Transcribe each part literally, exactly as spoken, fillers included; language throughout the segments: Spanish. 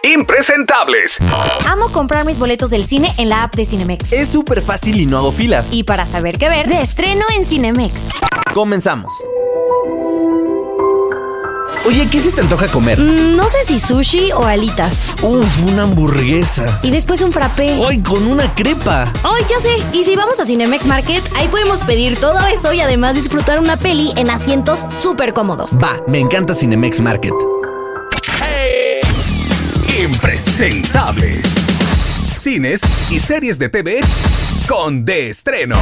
impresentables. Amo comprar mis boletos del cine en la app de Cinemex. Es súper fácil y no hago filas. Y para saber qué ver, de estreno en Cinemex. Comenzamos. Oye, ¿qué se te antoja comer? Mm, no sé si sushi o alitas. Uf, una hamburguesa. Y después un frappé. ¡Ay, con una crepa! ¡Ay, ya sé! Y si vamos a Cinemex Market, ahí podemos pedir todo eso y además disfrutar una peli en asientos súper cómodos. Va, me encanta Cinemex Market. Hey, impresentables. Cines y series de T V con De Estreno.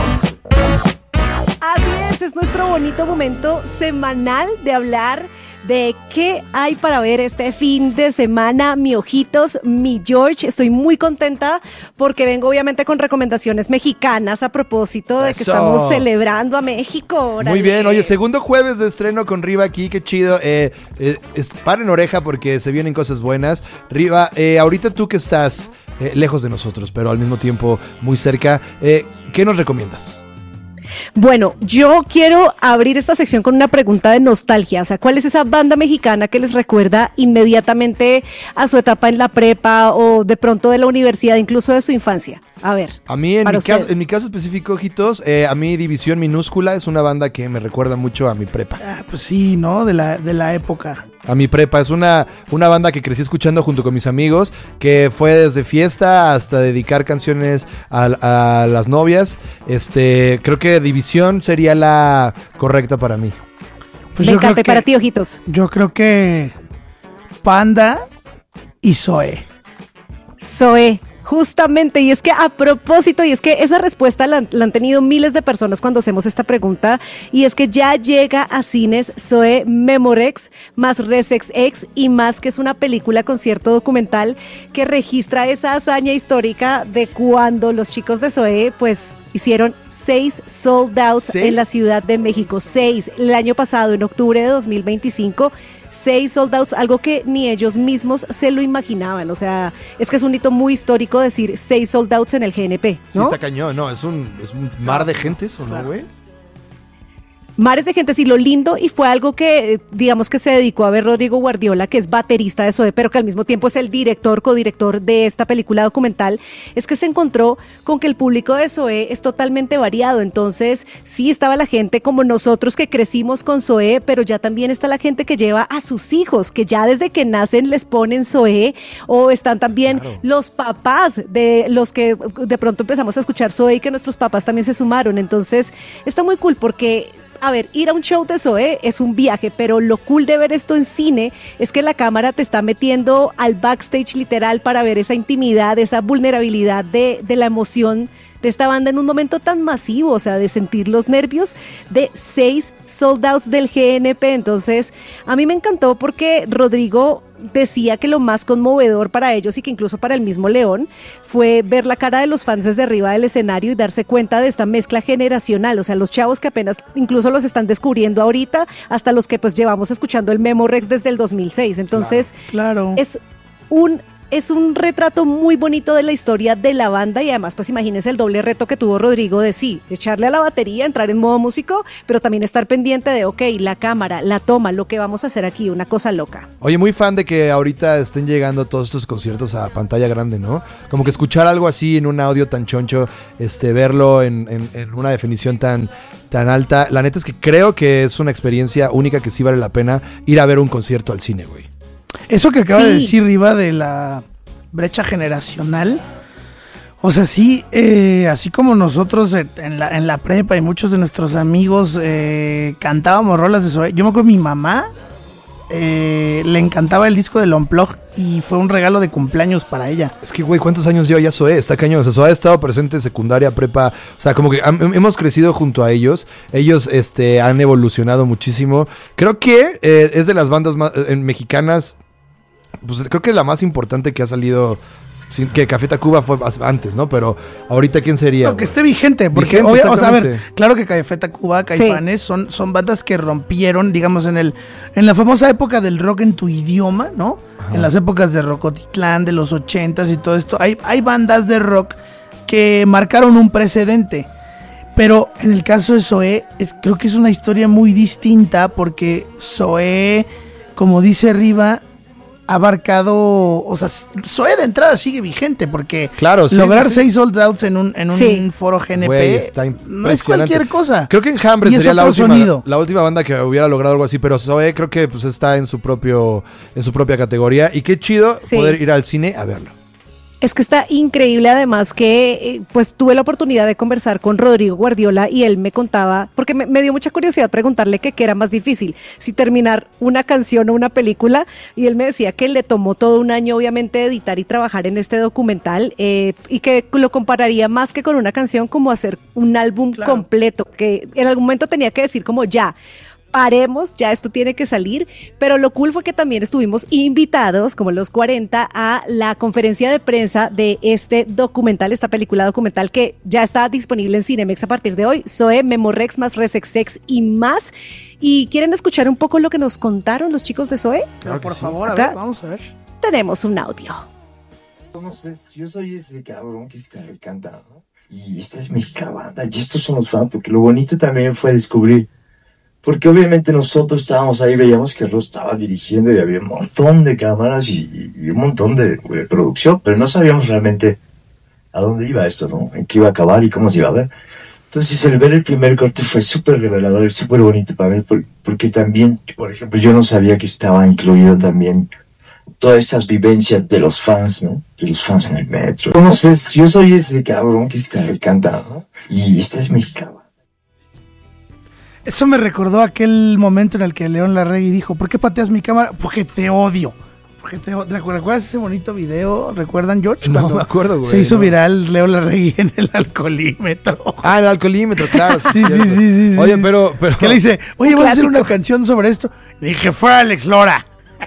Así es, es nuestro bonito momento semanal de hablar de qué hay para ver este fin de semana, mi ojitos, mi George. Estoy muy contenta porque vengo obviamente con recomendaciones mexicanas a propósito de Eso. que estamos celebrando a México. Órale. Muy bien, oye, segundo jueves de estreno con Riva aquí, qué chido. Eh, eh, es, paren oreja porque se vienen cosas buenas. Riva, eh, ahorita tú que estás eh, lejos de nosotros, pero al mismo tiempo muy cerca, eh, ¿qué nos recomiendas? Bueno, yo quiero abrir esta sección con una pregunta de nostalgia. O sea, ¿cuál es esa banda mexicana que les recuerda inmediatamente a su etapa en la prepa o de pronto de la universidad, incluso de su infancia? A ver. A mí, en, para mi caso, ustedes. en mi caso específico, ojitos, eh, a mí División Minúscula es una banda que me recuerda mucho a mi prepa. Ah, pues sí, ¿no? De la, de la época. A mi prepa, es una, una banda que crecí escuchando junto con mis amigos, que fue desde fiesta hasta dedicar canciones a, a las novias. Este, creo que División sería la correcta para mí. Pues Me yo creo encanta. Y que- para ti, ojitos. Yo creo que Panda y Zoe. Zoe, justamente, y es que a propósito, y es que esa respuesta la, la han tenido miles de personas cuando hacemos esta pregunta, y es que ya llega a cines Zoe Memorex, más Resex X y más, que es una película concierto documental que registra esa hazaña histórica de cuando los chicos de Zoe, pues, hicieron seis sold outs ¿Seis? en la Ciudad de México, seis, el año pasado, en octubre de dos mil veinticinco, seis sold outs, algo que ni ellos mismos se lo imaginaban. O sea, es que es un hito muy histórico decir seis sold outs en el G N P, Sí, ¿no? está cañón, no, es un, es un mar de gente eso, ¿no, güey? Mares de gente, sí, lo lindo, y fue algo que, eh, digamos que se dedicó a ver Rodrigo Guardiola, que es baterista de Zoe, pero que al mismo tiempo es el director, codirector de esta película documental, es que se encontró con que el público de Zoe es totalmente variado. Entonces, sí estaba la gente como nosotros que crecimos con Zoe, pero ya también está la gente que lleva a sus hijos, que ya desde que nacen les ponen Zoe, o están también Claro. los papás de los que de pronto empezamos a escuchar Zoe y que nuestros papás también se sumaron. Entonces, está muy cool porque, a ver, ir a un show de Zoe es un viaje, pero lo cool de ver esto en cine es que la cámara te está metiendo al backstage literal para ver esa intimidad, esa vulnerabilidad de, de la emoción de esta banda en un momento tan masivo, o sea, de sentir los nervios de seis sold outs del G N P. Entonces, a mí me encantó porque Rodrigo decía que lo más conmovedor para ellos y que incluso para el mismo León fue ver la cara de los fans desde arriba del escenario y darse cuenta de esta mezcla generacional, o sea, los chavos que apenas incluso los están descubriendo ahorita, hasta los que pues llevamos escuchando el Memorex desde el dos mil seis. Entonces, Claro. es un es un retrato muy bonito de la historia de la banda, y además pues imagínense el doble reto que tuvo Rodrigo de sí, echarle a la batería, entrar en modo músico, pero también estar pendiente de, ok, la cámara, la toma, lo que vamos a hacer aquí, una cosa loca. Oye, muy fan de que ahorita estén llegando todos estos conciertos a pantalla grande, ¿no? Como que escuchar algo así en un audio tan choncho, este, verlo en, en, en una definición tan, tan alta. La neta es que creo que es una experiencia única que sí vale la pena ir a ver un concierto al cine, güey. Eso que acaba Sí. de decir Riva de la brecha generacional, o sea, sí, eh, así como nosotros eh, en la, en la prepa y muchos de nuestros amigos eh, cantábamos rolas de Zoe. Yo me acuerdo, mi mamá eh, le encantaba el disco del Unplugged y fue un regalo de cumpleaños para ella. Es que, güey, ¿cuántos años lleva ya Zoe? Está cañón. O sea, Zoe ha estado presente en secundaria, prepa. O sea, como que ham- hemos crecido junto a ellos. Ellos este, han evolucionado muchísimo. Creo que eh, es de las bandas más, eh, mexicanas, pues creo que la más importante que ha salido. Sin, que Café Tacuba fue as- antes, ¿no? Pero ahorita, ¿quién sería? No, que güey? esté vigente, porque Vigente, obvia- o sea, a ver, exactamente. claro que Café Tacuba, Caifanes son, son bandas que rompieron, digamos, en el en la famosa época del rock en tu idioma, ¿no? En las épocas de Rocotitlán, de los ochentas y todo esto. Hay, hay bandas de rock que marcaron un precedente. Pero en el caso de Zoé, es, creo que es una historia muy distinta porque Zoé, como dice Riva, ha abarcado, o sea, Zoé de entrada sigue vigente porque Claro, sí, lograr sí, sí. seis sold outs en un, en un Sí. foro G N P Güey, está no es impresionante. cualquier cosa. Creo que Enjambre Y es sería la otro última, sonido. la última banda que hubiera logrado algo así, pero Zoé creo que pues está en su propio, en su propia categoría. Y qué chido Sí. poder ir al cine a verlo. Es que está increíble, además que eh, pues tuve la oportunidad de conversar con Rodrigo Guardiola y él me contaba, porque me, me dio mucha curiosidad preguntarle que qué era más difícil, si terminar una canción o una película, y él me decía que le tomó todo un año obviamente editar y trabajar en este documental eh, y que lo compararía más que con una canción como hacer un álbum Claro. completo, que en algún momento tenía que decir como ya, paremos, ya esto tiene que salir, pero lo cool fue que también estuvimos invitados, como los cuarenta, a la conferencia de prensa de este documental, esta película documental que ya está disponible en Cinemex a partir de hoy, Zoé, Memorex, más Resexex y más. ¿Y quieren escuchar un poco lo que nos contaron los chicos de Zoé? Pero por favor, a Acá. ver, vamos a ver. Tenemos un audio. Entonces, yo soy ese cabrón que está cantando. Y esta es mi banda. Y estos son los fans. Porque lo bonito también fue descubrir. Porque obviamente nosotros estábamos ahí, veíamos que Ross estaba dirigiendo y había un montón de cámaras y, y un montón de, de producción. Pero no sabíamos realmente a dónde iba esto, ¿no? En qué iba a acabar y cómo se iba a ver. Entonces, el ver el primer corte fue súper revelador y súper bonito para mí. por- Porque también, por ejemplo, yo no sabía que estaba incluido también todas estas vivencias de los fans, ¿no? De los fans en el metro. Entonces, yo soy ese cabrón que está cantando. Y esta es mi cabrón. Eso me recordó aquel momento en el que León Larregui dijo, ¿por qué pateas mi cámara? Porque te odio. Porque te odio. ¿Recu- ¿Recuerdas ese bonito video? ¿Recuerdan, George? No Cuando me acuerdo, güey, Se hizo no. viral León Larregui en el alcoholímetro. Ah, el alcoholímetro, claro. Sí, sí, sí, sí, sí. Oye, pero, pero. Que le dice, oye, Un ¿vas a hacer clásico. una canción sobre esto? Le dije, fue Alex Lora.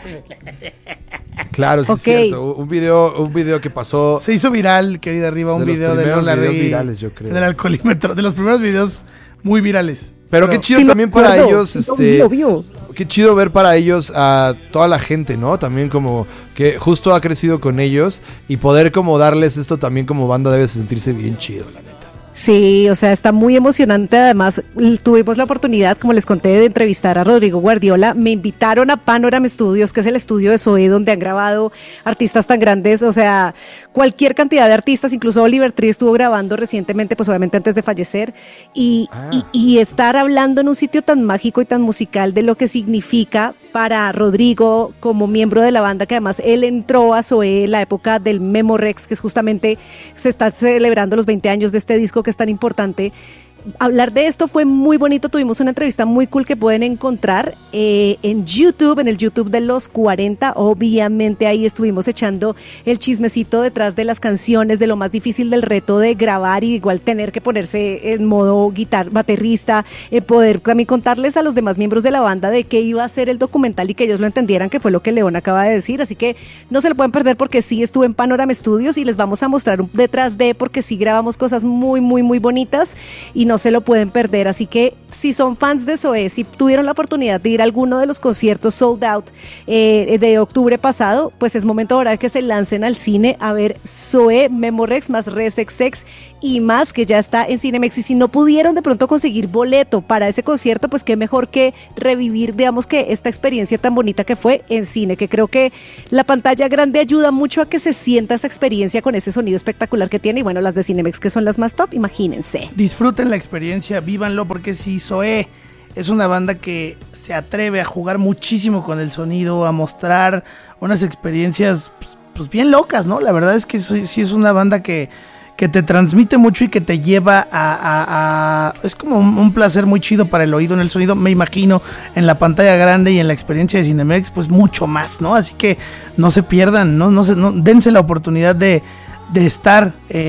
Claro, sí Ok. es cierto. Un video, un video que pasó. Se hizo viral, querida arriba, un De los video de primeros León videos Larregui. virales, yo creo. Del alcoholímetro, de los primeros videos muy virales. Pero qué chido Sí, me también para acuerdo. ellos, Sí, este, obvio, obvio. qué chido ver para ellos a toda la gente, ¿no? También como que justo ha crecido con ellos y poder como darles esto también como banda debe sentirse bien chido, la neta. Sí, o sea, está muy emocionante. Además, l- tuvimos la oportunidad, como les conté, de entrevistar a Rodrigo Guardiola. Me invitaron a Panorama Studios, que es el estudio de Zoé, donde han grabado artistas tan grandes, o sea, cualquier cantidad de artistas, incluso Oliver Tree estuvo grabando recientemente, pues obviamente antes de fallecer, y, Ah. y, y estar hablando en un sitio tan mágico y tan musical de lo que significa para Rodrigo como miembro de la banda, que además él entró a Zoé en la época del Memorex, que es justamente, se está celebrando los veinte años de este disco que es tan importante. Hablar de esto fue muy bonito, tuvimos una entrevista muy cool que pueden encontrar eh, en YouTube, en el YouTube de los cuarenta, obviamente ahí estuvimos echando el chismecito detrás de las canciones, de lo más difícil del reto de grabar y igual tener que ponerse en modo guitar, baterista, eh, poder también contarles a los demás miembros de la banda de qué iba a ser el documental y que ellos lo entendieran, que fue lo que León acaba de decir, así que no se lo pueden perder porque sí estuve en Panorama Studios y les vamos a mostrar un detrás de, porque sí grabamos cosas muy, muy, muy bonitas y no se lo pueden perder. Así que si son fans de Zoé, si tuvieron la oportunidad de ir a alguno de los conciertos sold out eh, de octubre pasado, pues es momento ahora de que se lancen al cine a ver Zoé, Memorex más Resexex y más, que ya está en Cinemex. Y si no pudieron de pronto conseguir boleto para ese concierto, pues qué mejor que revivir, digamos, que esta experiencia tan bonita que fue en cine, que creo que la pantalla grande ayuda mucho a que se sienta esa experiencia con ese sonido espectacular que tiene. Y bueno, las de Cinemex, que son las más top, imagínense. Disfruten la experiencia, vívanlo, porque si Zoé es una banda que se atreve a jugar muchísimo con el sonido, a mostrar unas experiencias pues, pues bien locas, ¿no? La verdad es que sí, sí es una banda que, que te transmite mucho y que te lleva a... a- a- es como un, un placer muy chido para el oído en el sonido, me imagino, en la pantalla grande y en la experiencia de Cinemex, pues mucho más, ¿no? Así que no se pierdan, no, no, se, no dense la oportunidad de, de estar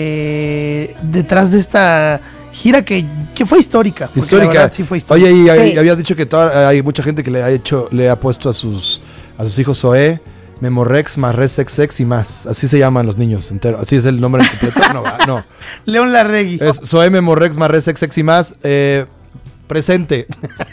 eh, detrás de esta gira que, que fue histórica. porque la Histórica. verdad sí fue histórica. Oye, y, y Sí. habías dicho que toda- hay mucha gente que le ha hecho, le ha puesto a sus, a sus hijos Zoé, Memorex, más Resexex y más. Así se llaman los niños enteros. Así es el nombre completo. No, va, no. León Larregui. Es Zoé, Memorex, más Resexex y más. Eh, presente.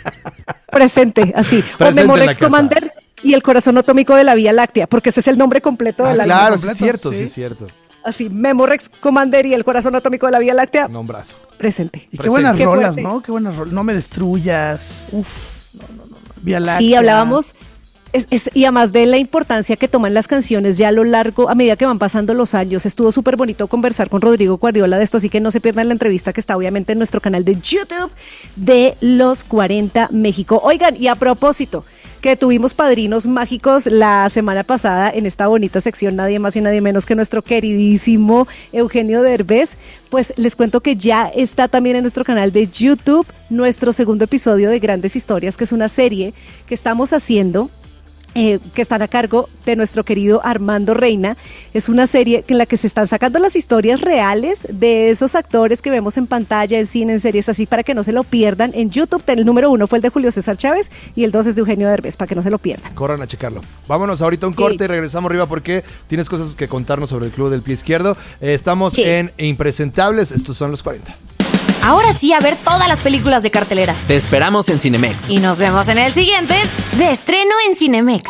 Presente, así. Presente o en la Memorex casa. Commander y el corazón atómico de la Vía Láctea, porque ese es el nombre completo de Ah, la claro, línea. sí es completo, cierto, sí. sí es cierto. Así, Memorex Commander y el corazón atómico de la Vía Láctea, Nombrazo. presente. Y qué presente. buenas Qué rolas, fuerte. ¿no? Qué buenas rolas. No me destruyas. Uf. No, no, no. no. Vía Láctea. Sí, hablábamos Es, es, y además de la importancia que toman las canciones ya a lo largo, a medida que van pasando los años. Estuvo súper bonito conversar con Rodrigo Guardiola de esto, así que no se pierdan la entrevista que está obviamente en nuestro canal de YouTube de Los cuarenta México. Oigan, y a propósito, que tuvimos padrinos mágicos la semana pasada en esta bonita sección, nadie más y nadie menos que nuestro queridísimo Eugenio Derbez, pues les cuento que ya está también en nuestro canal de YouTube nuestro segundo episodio de Grandes Historias, que es una serie que estamos haciendo, Eh, que están a cargo de nuestro querido Armando Reina. Es una serie en la que se están sacando las historias reales de esos actores que vemos en pantalla, en cine, en series así, para que no se lo pierdan en YouTube. El número uno fue el de Julio César Chávez y el dos es de Eugenio Derbez, para que no se lo pierdan. Corran a checarlo. Vámonos ahorita a un corte Sí. y regresamos arriba porque tienes cosas que contarnos sobre el Club del Pie Izquierdo. Eh, estamos Sí. en Impresentables, estos son los cuarenta. Ahora sí, a ver todas las películas de cartelera. Te esperamos en Cinemex. Y nos vemos en el siguiente de estreno en Cinemex.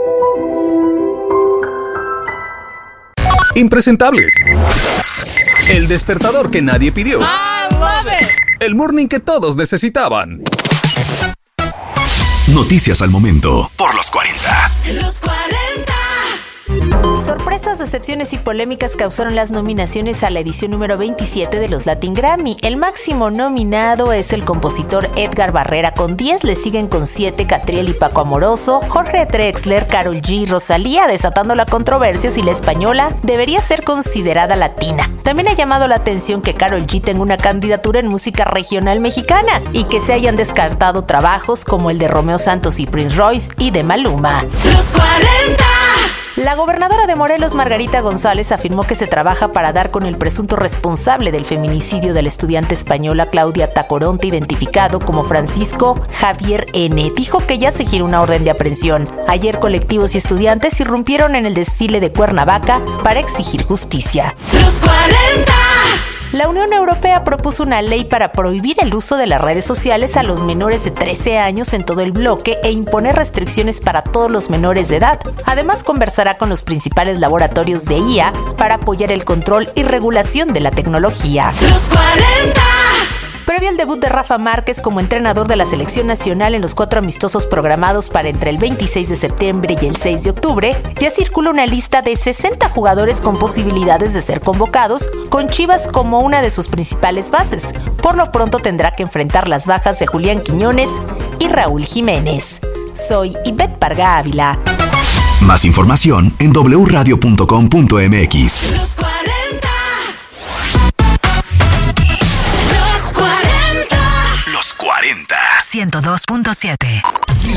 Impresentables. El despertador que nadie pidió. El morning que todos necesitaban. Noticias al momento por los cuarenta. Los cuarenta. Sorpresas, decepciones y polémicas causaron las nominaciones a la edición número veintisiete de los Latin Grammy. El máximo nominado es el compositor Edgar Barrera con diez, le siguen con siete Catriel y Paco Amoroso, Jorge Drexler, Karol G y Rosalía, desatando la controversia si la española debería ser considerada latina. También ha llamado la atención que Karol G tenga una candidatura en música regional mexicana y que se hayan descartado trabajos como el de Romeo Santos y Prince Royce y de Maluma. Los cuarenta. La gobernadora de Morelos, Margarita González, afirmó que se trabaja para dar con el presunto responsable del feminicidio de la estudiante española Claudia Tacoronte, identificado como Francisco Javier N. Dijo que ya se giró una orden de aprehensión. Ayer colectivos y estudiantes irrumpieron en el desfile de Cuernavaca para exigir justicia. Los cuarenta. La Unión Europea propuso una ley para prohibir el uso de las redes sociales a los menores de trece años en todo el bloque e imponer restricciones para todos los menores de edad. Además, conversará con los principales laboratorios de I A para apoyar el control y regulación de la tecnología. Los cuarenta. Previo al debut de Rafa Márquez como entrenador de la selección nacional en los cuatro amistosos programados para entre el veintiséis de septiembre y el seis de octubre, ya circula una lista de sesenta jugadores con posibilidades de ser convocados, con Chivas como una de sus principales bases. Por lo pronto tendrá que enfrentar las bajas de Julián Quiñones y Raúl Jiménez. Soy Ivette Parga Ávila. Más información en doble u radio punto com punto m x. Los cuarenta. Los cuarenta. Los cuarenta. ciento dos punto siete.